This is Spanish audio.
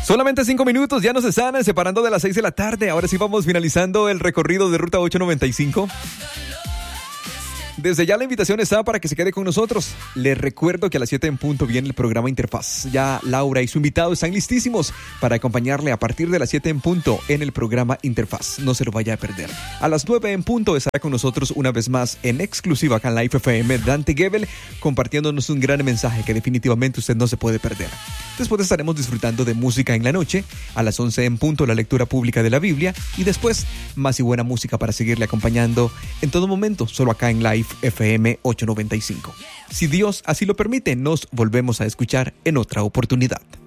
Solamente 5 minutos, ya nos están separando de las 6 de la tarde. Ahora sí vamos finalizando el recorrido de Ruta 895. Desde ya la invitación está para que se quede con nosotros. Les recuerdo que a las 7 en punto viene el programa Interfaz. Ya Laura y su invitado están listísimos para acompañarle a partir de las 7 en punto en el programa Interfaz. No se lo vaya a perder. A las 9 en punto estará con nosotros una vez más en exclusiva acá en Live FM Dante Gebel, compartiéndonos un gran mensaje que definitivamente usted no se puede perder. Después estaremos disfrutando de música en la noche. A las 11 en punto la lectura pública de la Biblia. Y después más y buena música para seguirle acompañando en todo momento, solo acá en Live FM 895. Si Dios así lo permite, nos volvemos a escuchar en otra oportunidad.